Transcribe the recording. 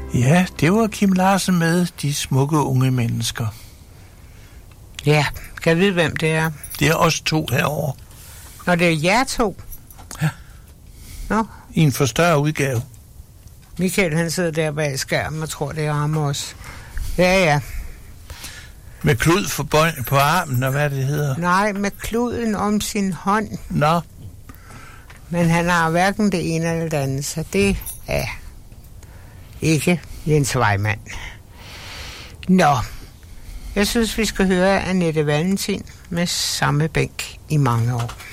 Ja, det var Kim Larsen med De smukke unge mennesker. Ja, kan jeg vide, hvem det er? Det er os to herovre. Når det er jer to? Ja. Nå. I en for større udgave. Michael, han sidder der bag skærmen og tror, det er ham også. Ja. Med klud på armen, og hvad det hedder. Nej, med kluden om sin hånd. Nå. Men han har hverken det ene eller det andet, så det er ikke Jens Weimann. Nå, jeg synes, vi skal høre Annette Valentin med Samme bænk i mange år.